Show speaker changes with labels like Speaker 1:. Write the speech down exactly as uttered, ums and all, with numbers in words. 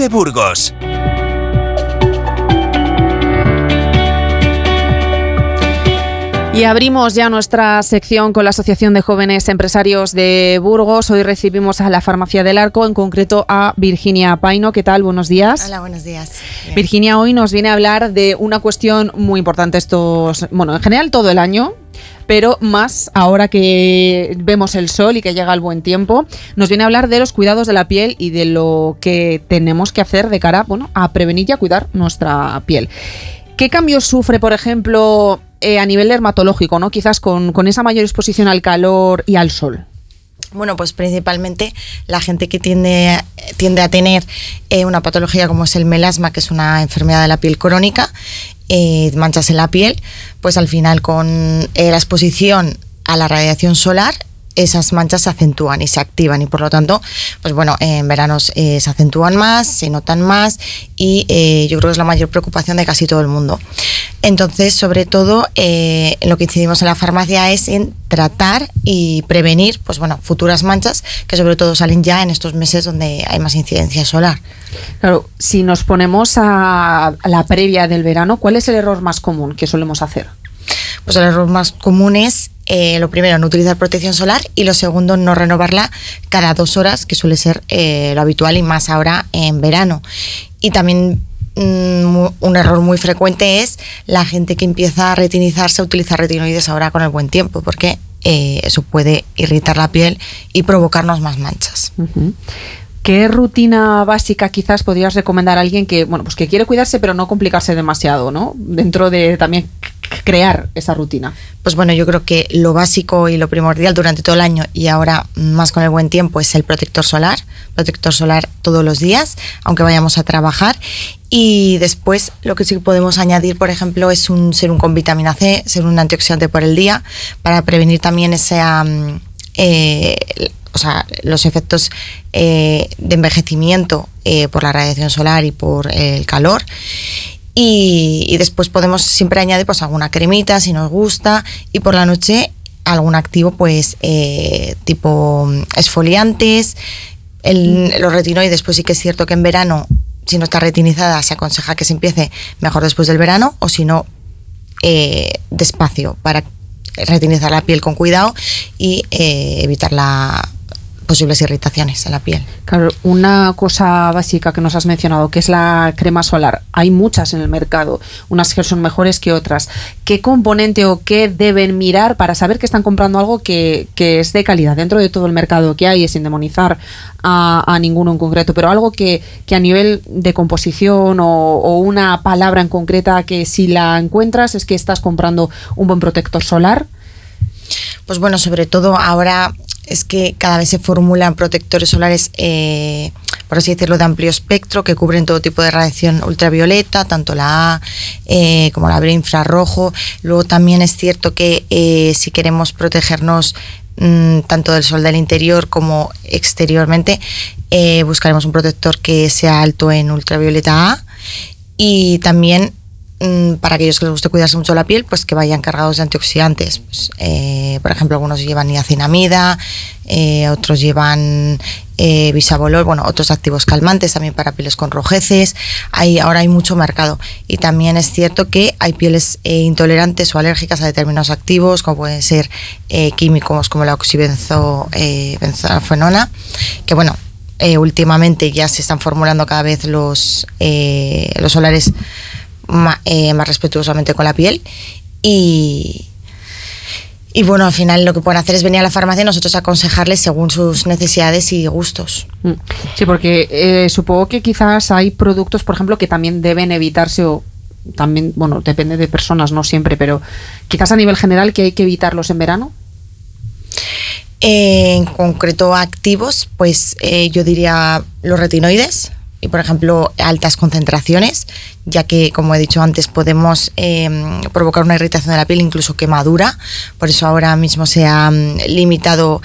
Speaker 1: de Burgos.
Speaker 2: Y abrimos ya nuestra sección con la Asociación de Jóvenes Empresarios de Burgos. Hoy recibimos a la Farmacia del Arco, en concreto a Virginia Paino. ¿Qué tal? Buenos días.
Speaker 3: Hola, buenos días. Bien.
Speaker 2: Virginia hoy nos viene a hablar de una cuestión muy importante estos, bueno, en general todo el año, pero más ahora que vemos el sol y que llega el buen tiempo. Nos viene a hablar de los cuidados de la piel y de lo que tenemos que hacer de cara, bueno, a prevenir y a cuidar nuestra piel. ¿Qué cambios sufre, por ejemplo, eh, a nivel dermatológico, ¿no? Quizás con, con esa mayor exposición al calor y al sol?
Speaker 3: Bueno, pues principalmente la gente que tiende, tiende a tener eh, una patología como es el melasma, que es una enfermedad de la piel crónica, eh, manchas en la piel, pues al final con eh, la exposición a la radiación solar, esas manchas se acentúan y se activan y por lo tanto, pues bueno, en verano eh, se acentúan más, se notan más y eh, yo creo que es la mayor preocupación de casi todo el mundo. Entonces, sobre todo, eh, en lo que incidimos en la farmacia es en tratar y prevenir, pues bueno, futuras manchas que sobre todo salen ya en estos meses donde hay más incidencia solar.
Speaker 2: Claro, si nos ponemos a, a la previa del verano, ¿cuál es el error más común que solemos hacer?
Speaker 3: Pues el error más común es, eh, lo primero, no utilizar protección solar y lo segundo, no renovarla cada dos horas, que suele ser eh, lo habitual y más ahora en verano. Y también mm, un error muy frecuente es la gente que empieza a retinizarse, a utilizar retinoides ahora con el buen tiempo, porque eh, eso puede irritar la piel y provocarnos más manchas.
Speaker 2: Uh-huh. ¿Qué rutina básica quizás podrías recomendar a alguien que, bueno, pues que quiere cuidarse pero no complicarse demasiado, ¿no? Dentro de también crear esa rutina.
Speaker 3: Pues bueno, yo creo que lo básico y lo primordial durante todo el año y ahora más con el buen tiempo es el protector solar. Protector solar todos los días, aunque vayamos a trabajar. Y después lo que sí podemos añadir, por ejemplo, es un serum con vitamina C, ser un antioxidante por el día, para prevenir también ese... Um, eh, o sea, los efectos eh, de envejecimiento eh, por la radiación solar y por eh, el calor. Y, y después podemos siempre añadir pues alguna cremita si nos gusta y por la noche algún activo pues eh, tipo exfoliantes. El, los retinoides pues sí que es cierto que en verano si no está retinizada se aconseja que se empiece mejor después del verano o si no eh, despacio para retinizar la piel con cuidado y eh, evitar la posibles irritaciones en la piel.
Speaker 2: Claro, una cosa básica que nos has mencionado, que es la crema solar. Hay muchas en el mercado, unas que son mejores que otras. ¿Qué componente o qué deben mirar para saber que están comprando algo que, que es de calidad dentro de todo el mercado que hay, sin demonizar a, a ninguno en concreto, pero algo que, que a nivel de composición o, o una palabra en concreta que si la encuentras es que estás comprando un buen protector solar?
Speaker 3: Pues bueno, sobre todo ahora es que cada vez se formulan protectores solares, eh, por así decirlo, de amplio espectro, que cubren todo tipo de radiación ultravioleta, tanto la A eh, como la B infrarrojo. Luego también es cierto que eh, si queremos protegernos mmm, tanto del sol del interior como exteriormente, eh, buscaremos un protector que sea alto en ultravioleta A y también para aquellos que les guste cuidarse mucho la piel, pues que vayan cargados de antioxidantes. Pues, eh, por ejemplo, algunos llevan niacinamida, eh, otros llevan eh, bisabolol, bueno, otros activos calmantes también para pieles con rojeces. Hay, ahora hay mucho mercado y también es cierto que hay pieles eh, intolerantes o alérgicas a determinados activos, como pueden ser eh, químicos como la oxibenzofenona, eh, que bueno, eh, últimamente ya se están formulando cada vez los, eh, los solares Más, eh, más respetuosamente con la piel y, y bueno, al final lo que pueden hacer es venir a la farmacia y nosotros aconsejarles según sus necesidades y gustos.
Speaker 2: Sí, porque eh, supongo que quizás hay productos, por ejemplo, que también deben evitarse o también, bueno, depende de personas, no siempre, pero quizás a nivel general que hay que evitarlos en verano.
Speaker 3: Eh, en concreto activos, pues eh, yo diría los retinoides y por ejemplo altas concentraciones, ya que como he dicho antes podemos eh, provocar una irritación de la piel, incluso quemadura, por eso ahora mismo se ha limitado